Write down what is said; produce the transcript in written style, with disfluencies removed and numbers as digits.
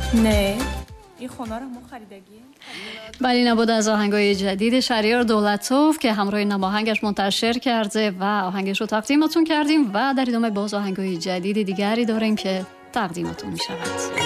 نه این خونه رو ما خریدگیه. بله، این بود از آهنگای جدید شهریار دولتوف که همراه نماهنگش منتشر کرده و آهنگش رو تقدیمتون کردیم و در ادامه باز آهنگای جدید دیگری داریم که تقدیمتون می شود.